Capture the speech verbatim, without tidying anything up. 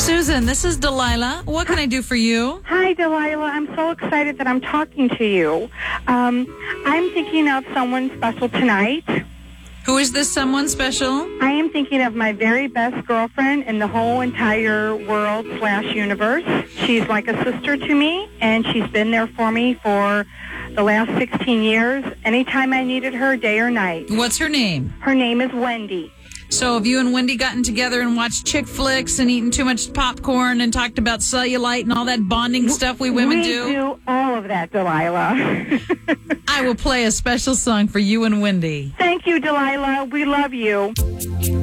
Susan, this is Delilah. What can I do for you? Hi, Delilah. I'm so excited that I'm talking to you. Um, I'm thinking of someone special tonight. Who is this someone special? I am thinking of my very best girlfriend in the whole entire world slash universe. She's like a sister to me, and she's been there for me for the last sixteen years, anytime I needed her, day or night. What's her name? Her name is Wendy. So have you and Wendy gotten together and watched chick flicks and eaten too much popcorn and talked about cellulite and all that bonding stuff we women we do? We do all of that, Delilah. I will play a special song for you and Wendy. Thank you, Delilah. We love you.